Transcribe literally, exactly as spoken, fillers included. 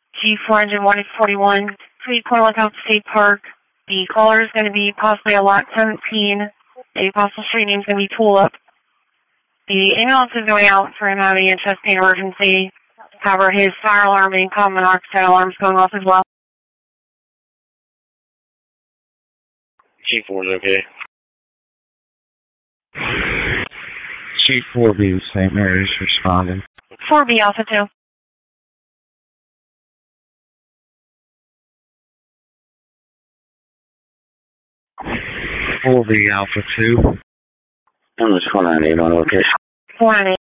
G four engine one forty-one, Sweet Corner Lookout State Park. The caller is going to be possibly a lot seventeen. A possible street name is going to be Tulip. The ambulance is going out for him having a chest pain emergency. However, his fire alarm and carbon monoxide alarm is going off as well. G four is okay. G four B Saint Mary's responding. four B Alpha two. four B Alpha two. I'm just calling on eight on location. four nine eight.